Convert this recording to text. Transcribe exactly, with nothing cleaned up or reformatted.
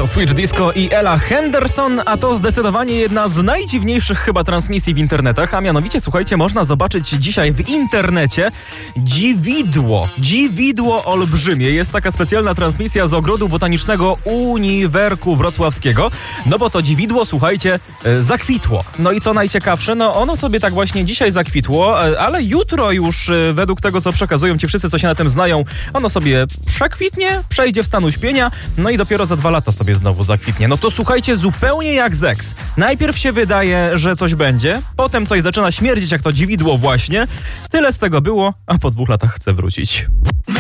To Switch Disco i Ella Henderson, a to zdecydowanie jedna z najdziwniejszych chyba transmisji w internetach, a mianowicie, słuchajcie, można zobaczyć dzisiaj w internecie dziwidło. Dziwidło olbrzymie. Jest taka specjalna transmisja z Ogrodu Botanicznego Uniwerku Wrocławskiego, no bo to dziwidło, słuchajcie, zakwitło. No i co najciekawsze, no ono sobie tak właśnie dzisiaj zakwitło, ale jutro już według tego, co przekazują ci wszyscy, co się na tym znają, ono sobie przekwitnie, przejdzie w stan uśpienia, no i dopiero za dwa lata sobie znowu zakwitnie. No to słuchajcie, zupełnie jak seks. Najpierw się wydaje, że coś będzie, potem coś zaczyna śmierdzić jak to dziwidło właśnie. Tyle z tego było, a po dwóch latach chce wrócić.